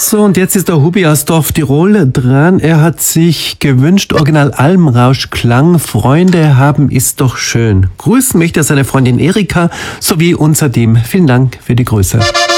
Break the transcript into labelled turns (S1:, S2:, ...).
S1: So, und jetzt ist der Hubi aus Dorf Tirol dran. Er hat sich gewünscht, Original Almrauschklang. Freunde haben ist doch schön. Grüßen möchte er seine Freundin Erika sowie unser Team. Vielen Dank für die Grüße.